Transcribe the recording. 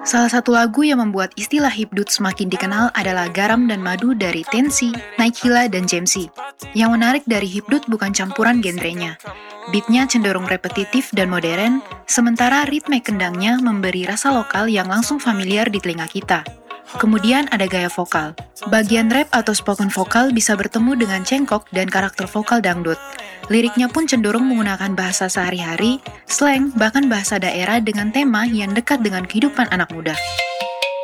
Salah satu lagu yang membuat istilah hipdut semakin dikenal adalah Garam dan Madu dari Tensi, Naikila, dan Jamsi. Yang menarik dari hipdut bukan campuran genrenya. Beatnya cenderung repetitif dan modern, sementara ritme kendangnya memberi rasa lokal yang langsung familiar di telinga kita. Kemudian ada gaya vokal. Bagian rap atau spoken vokal bisa bertemu dengan cengkok dan karakter vokal dangdut. Liriknya pun cenderung menggunakan bahasa sehari-hari, slang, bahkan bahasa daerah dengan tema yang dekat dengan kehidupan anak muda.